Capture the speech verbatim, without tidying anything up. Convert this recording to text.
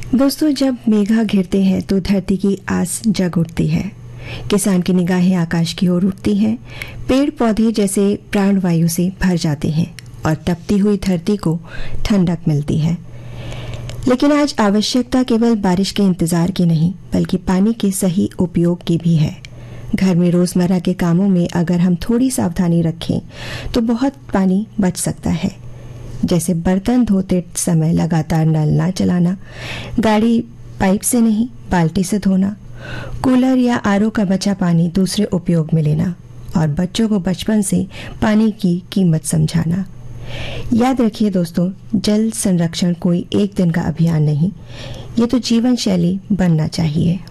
दोस्तों, जब मेघा घिरते हैं तो धरती की आस जग उठती है। किसान की निगाहें आकाश की ओर उठती हैं। पेड़ पौधे जैसे प्राणवायु से भर जाते हैं और तपती हुई धरती को ठंडक मिलती है। लेकिन आज आवश्यकता केवल बारिश के इंतजार की नहीं, बल्कि पानी के सही उपयोग की भी है। घर में रोजमर्रा के कामों में अगर हम थोड़ी सावधानी रखें तो बहुत पानी बच सकता है। जैसे बर्तन धोते समय लगातार नल ना चलाना, गाड़ी पाइप से नहीं बाल्टी से धोना, कूलर या आरओ का बचा पानी दूसरे उपयोग में लेना और बच्चों को बचपन से पानी की कीमत समझाना। याद रखिए दोस्तों, जल संरक्षण कोई एक दिन का अभियान नहीं, ये तो जीवन शैली बनना चाहिए।